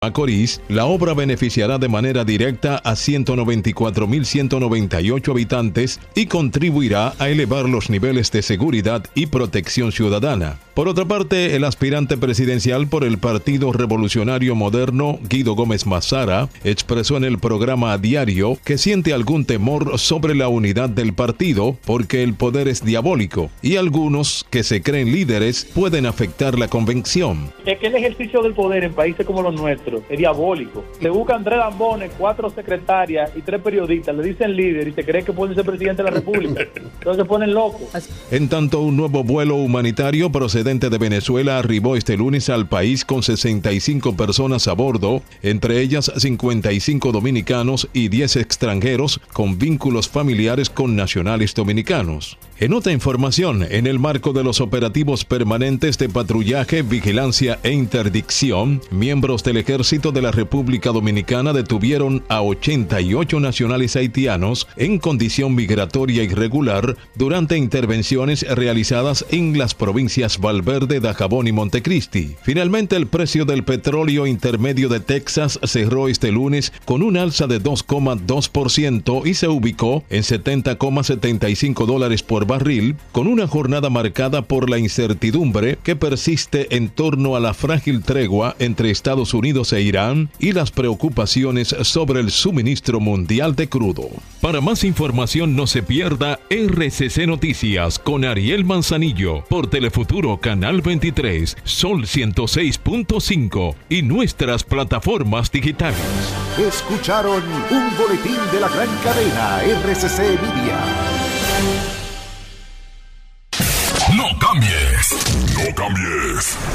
Macorís, la obra beneficiará de manera directa a 194.198 habitantes y contribuirá a elevar los niveles de seguridad y protección ciudadana. Por otra parte, el aspirante presidencial por el Partido Revolucionario Moderno, Guido Gómez Mazara, expresó en el programa A Diario que siente algún temor sobre la unidad del partido porque el poder es diabólico y algunos que se creen líderes pueden afectar la convención. Es que el ejercicio del poder en países como los nuestros es diabólico. Le buscan 3 lambones, 4 secretarias y 3 periodistas, le dicen líder y se cree que pueden ser presidente de la República. Entonces se ponen locos. En tanto, un nuevo vuelo humanitario procedente de Venezuela arribó este lunes al país con 65 personas a bordo, entre ellas 55 dominicanos y 10 extranjeros con vínculos familiares con nacionales dominicanos. En otra información, en el marco de los operativos permanentes de patrullaje, vigilancia e interdicción, miembros del Ejército de la República Dominicana detuvieron a 88 nacionales haitianos en condición migratoria irregular durante intervenciones realizadas en las provincias Valverde, Dajabón y Montecristi. Finalmente, el precio del petróleo intermedio de Texas cerró este lunes con un alza de 2,2% y se ubicó en $70,75 por barril, con una jornada marcada por la incertidumbre que persiste en torno a la frágil tregua entre Estados Unidos e Irán y las preocupaciones sobre el suministro mundial de crudo. Para más información, no se pierda RCC Noticias con Ariel Manzanillo por Telefuturo Canal 23, Sol 106.5 y nuestras plataformas digitales. Escucharon un boletín de la gran cadena RCC Media. No cambies. No cambies.